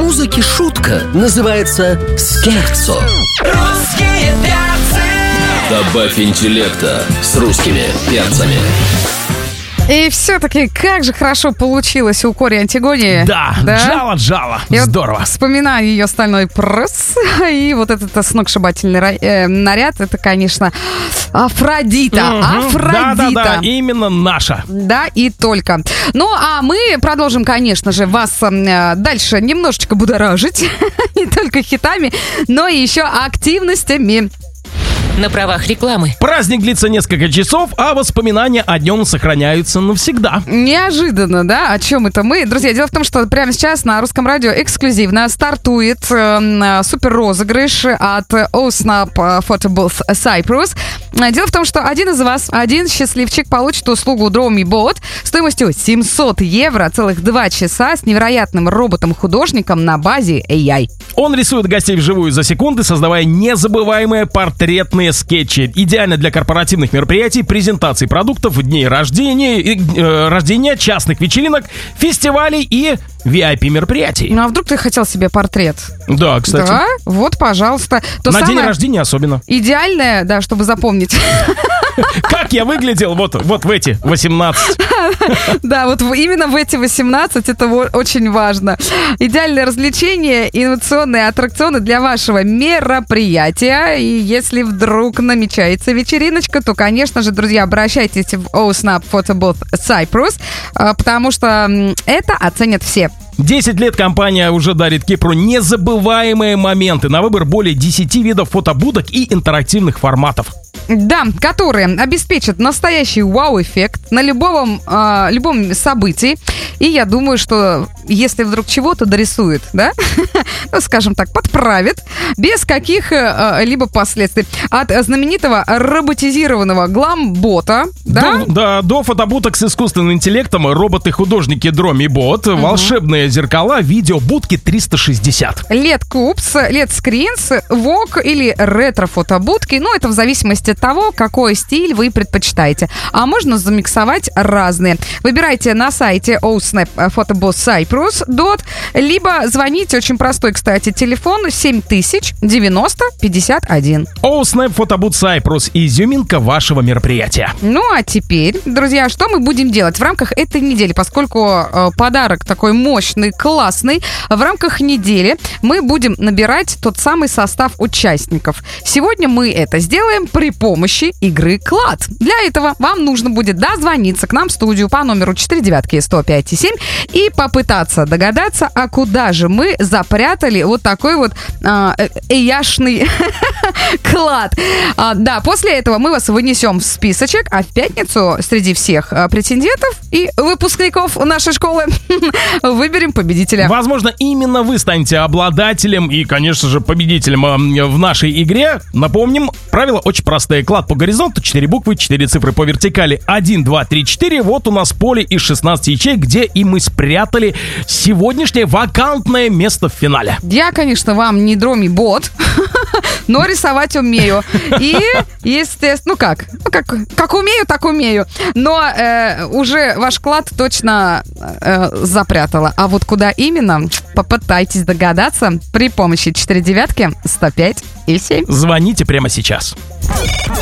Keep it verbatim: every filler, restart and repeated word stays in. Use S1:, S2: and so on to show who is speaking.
S1: музыки шутка называется скерцо.
S2: Русские перцы.
S3: Добавь интеллекта с русскими перцами.
S4: И все-таки, как же хорошо получилось у Кори Антигонии.
S5: Да,
S4: да?
S5: джала-джала.
S4: Я
S5: Здорово.
S4: Вот вспоминаю ее стальной пресс. И вот этот сногсшибательный э, наряд, это, конечно, Афродита.
S5: Угу.
S4: Афродита.
S5: Да-да-да, именно наша.
S4: Да, и только. Ну, а мы продолжим, конечно же, вас э, дальше немножечко будоражить. Не только хитами, но и еще активностями.
S2: На правах рекламы.
S5: Праздник длится несколько часов, а воспоминания о нем сохраняются навсегда.
S4: Неожиданно, да? О чем это мы? Друзья, дело в том, что прямо сейчас на Русском радио эксклюзивно стартует э, супер розыгрыш от OSNAP Photo Booth Cyprus. Дело в том, что один из вас, один счастливчик, получит услугу DrawMeBot стоимостью семьсот евро, целых два часа с невероятным роботом-художником на базе эй ай.
S5: Он рисует гостей вживую за секунды, создавая незабываемые портретные скетчи. Идеально для корпоративных мероприятий, презентаций продуктов, дней рождения, э, рождения, частных вечеринок, фестивалей и ви ай пи мероприятий.
S4: Ну а вдруг ты хотел себе портрет?
S5: Да, кстати.
S4: Да, вот, пожалуйста. То
S5: на
S4: самое
S5: день рождения особенно.
S4: Идеальное, да, чтобы запомнить.
S5: Как я выглядел вот, вот в эти восемнадцать.
S4: Да, вот именно в эти восемнадцать это очень важно. Идеальное развлечение, инновационные аттракционы для вашего мероприятия. И если вдруг намечается вечериночка, то, конечно же, друзья, обращайтесь в OSNAP Photo Booth Cyprus, потому что это оценят все.
S5: десять лет компания уже дарит Кипру незабываемые моменты. На выбор более десяти видов фотобудок и интерактивных форматов.
S4: Да, которые обеспечат настоящий вау-эффект на любом, э, любом событии. И я думаю, что если вдруг чего-то дорисует, да, ну, скажем так, подправит, без каких-либо последствий. От знаменитого роботизированного гламбота, да?
S5: До, да, до фотобудок с искусственным интеллектом, роботы-художники DrawMeBot, угу. волшебные зеркала, видеобудки триста шестьдесят.
S4: лед Cubes, лед Screens, Vogue или ретро-фотобудки. Ну, это в зависимости от того, какой стиль вы предпочитаете. А можно замиксовать разные. Выбирайте на сайте OSNAP Photo Booth Cyprus. Либо звоните, очень простой, кстати, телефон семь тысяч девяносто пятьдесят один.
S5: OSNAP Photo Booth Cyprus. Изюминка вашего мероприятия.
S4: Ну, а теперь, друзья, что мы будем делать в рамках этой недели? Поскольку э, подарок такой мощный, классный, в рамках недели мы будем набирать тот самый состав участников. Сегодня мы это сделаем при помощи игры Клад. Для этого вам нужно будет дозвониться к нам в студию по номеру четыре девятки сто пять семь и попытаться догадаться, а куда же мы запрятали вот такой вот э, эяшный клад. А, да, после этого мы вас вынесем в списочек, а в пятницу среди всех а, претендентов и выпускников нашей школы выберем победителя.
S5: Возможно, именно вы станете обладателем и, конечно же, победителем э, в нашей игре. Напомним, правила очень простые. Клад по горизонту, четыре буквы, четыре цифры по вертикали, один, два, три, четыре. Вот у нас поле из шестнадцати ячеек, где и мы спрятали сегодняшнее вакантное место в финале.
S4: Я, конечно, вам не DrawMeBot, но рисовать умею. И, естественно, ну как? Ну как, как умею, так умею. Но э, уже ваш клад точно э, запрятала. А вот куда именно, попытайтесь догадаться при помощи четыре девятки сто пять и семь.
S5: Звоните прямо сейчас.